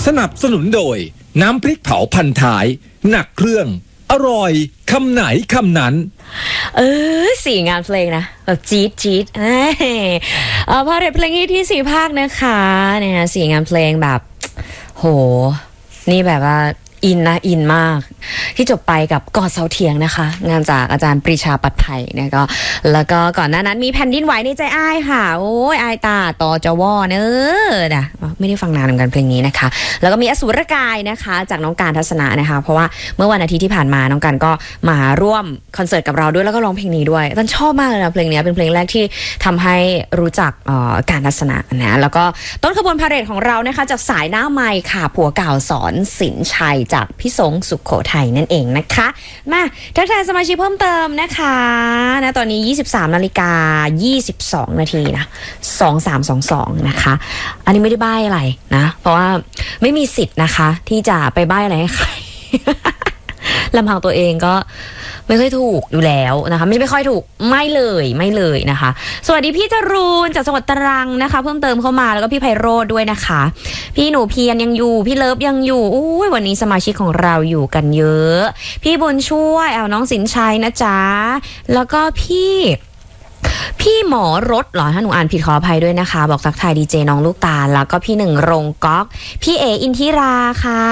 สนับสนุนโดยน้ำพริกเผาพันท้ายหนักเครื่องอร่อยคำไหนคำนั้นสี่งานเพลงนะแบบจี๊ดพาเรทเพลงฮิตที่4 ภาคนะคะเนี่ย4งานเพลงแบบโหนี่แบบว่าอินมากที่จบไปกับกอดเสาเถียงนะคะงานจากอาจารย์ปรีชาปัตไผ่นะก็แล้วก็ก่อนหน้านั้นมีแผ่นดินไหวในใจอ้ายค่ะโอ้ยอ้ายตาต่อจวเนอะนะไม่ได้ฟังนานเหมือนกันเพลงนี้นะคะแล้วก็มีอสูรกายนะคะจากน้องการทัศนะนะคะเพราะว่าเมื่อวันอาทิตย์ที่ผ่านมาน้องการก็มาร่วมคอนเสิร์ตกับเราด้วยแล้วก็ร้องเพลงนี้ด้วยฉันชอบมากเลยนะเพลงนี้เป็นเพลงแรกที่ทำให้รู้จักการทัศนะนะแล้วก็ต้นขบวนพาเหรดของเรานะคะจากสายหน้าไมค์ค่ะผัวเก่าสอนสินชัยจากพี่สงสุขโขทัยนั่นเองนะคะมาทักทายสมาชิกเพิ่มเติมนะคะนะตอนนี้ 23:22 นาทีนะ2322นะคะอันนี้ไม่ได้ใบ้อะไรนะเพราะว่าไม่มีสิทธิ์นะคะที่จะไปใบ้อะไรให้ใคร ลำพังตัวเองก็ไม่ค่อยถูกอยู่แล้วนะคะไม่ค่อยถูกไม่เลยนะคะสวัสดีพี่จรูนจากจังหวัดตรังนะคะเพิ่มเติมเข้ามาแล้วก็พี่ไพโรจน์ด้วยนะคะพี่หนูเพียรยังอยู่พี่เลิฟยังอยู่อุ้ยวันนี้สมาชิกของเราอยู่กันเยอะพี่บุญช่วยเอาน้องสินชัยนะจ๊ะแล้วก็พี่หมอรถเหรอถ้าหนูอ่านผิดขออภัยด้วยนะคะบอกทักทายดีเจน้องลูกตาลแล้วก็พี่หนึ่งรงก๊อกพี่เออินทิราค่ะ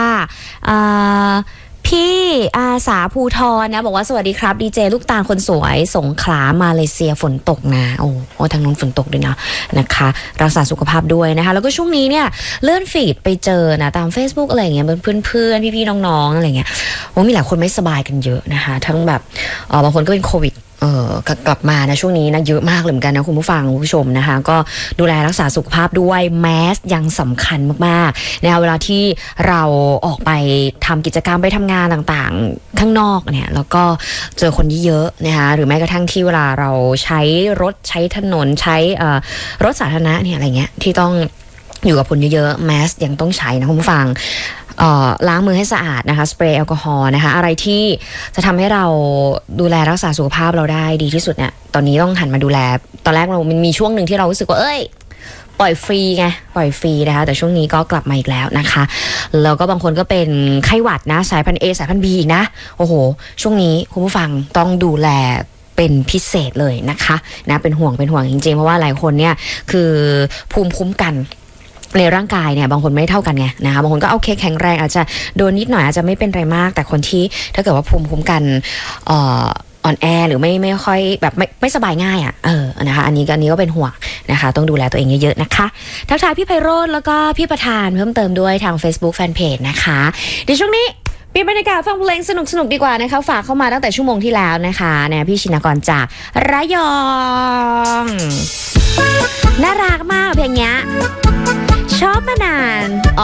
พี่อาสาภูทรนะบอกว่าสวัสดีครับดีเจลูกตาลคนสวยสงขลามาเลเซียฝนตกนะโอ้ทางนู้นฝนตกด้วยนะคะรักษาสุขภาพด้วยนะคะแล้วก็ช่วงนี้เนี่ยเลื่อนฟีดไปเจอนะตาม Facebook อะไรอย่างเงี้ยเพื่อนพี่ๆน้องๆอะไรเงี้ยโอ้มีหลายคนไม่สบายกันเยอะนะคะทั้งแบบบางคนก็เป็นโควิดกลับมานะช่วงนี้นะเยอะมากเลยเหมือนกันนะคุณผู้ฟังคุณผู้ชมนะคะก็ดูแลรักษาสุขภาพด้วยแมสยังสำคัญมากๆนะคะเวลาที่เราออกไปทำกิจกรรมไปทำงานต่างๆข้างนอกเนี่ยแล้วก็เจอคนเยอะๆนะคะหรือแม้กระทั่งที่เวลาเราใช้รถใช้ถนนใช้รถสาธารณะเนี่ยอะไรเงี้ยที่ต้องอยู่กับคนเยอะๆแมสยังต้องใช้นะคุณผู้ฟังล้างมือให้สะอาดนะคะสเปรย์แอลกอฮอล์นะคะอะไรที่จะทำให้เราดูแลรักษาสุขภาพเราได้ดีที่สุดเนี่ยตอนนี้ต้องหันมาดูแลตอนแรกมันมีช่วงหนึ่งที่เรารู้สึกว่าปล่อยฟรีนะคะแต่ช่วงนี้ก็กลับมาอีกแล้วนะคะแล้วก็บางคนก็เป็นไข้หวัดนะสายพันธุ์ A สายพันธุ์ B อีกนะโอ้โหช่วงนี้คุณผู้ฟังต้องดูแลเป็นพิเศษเลยนะคะนะเป็นห่วงจริงๆเพราะว่าหลายคนเนี่ยคือภูมิคุ้มกันในร่างกายเนี่ยบางคนไม่เท่ากันไงนะคะบางคนก็โอเคแข็งแรงอาจจะโดนนิดหน่อยอาจจะไม่เป็นไรมากแต่คนที่ถ้าเกิดว่าภูมิคุ้มกันอ่อนแอหรือไม่ค่อยแบบไม่สบายง่ายนะคะอันนี้ก็เป็นห่วงนะคะต้องดูแลตัวเองเยอะๆนะคะทักทายพี่ไพโรจน์แล้วก็พี่ประธานเพิ่มเติมด้วยทาง Facebook Fanpage นะคะเดี๋ยวช่วงนี้เปลี่ยนบรรยากาศฟังเพลงสนุกดีกว่านะคะฝากเข้ามาตั้งแต่ชั่วโมงที่แล้วนะคะเนี่ยพี่ชินกรจากระยองน่ารักมากเพลงเนี้ยชอบมานาน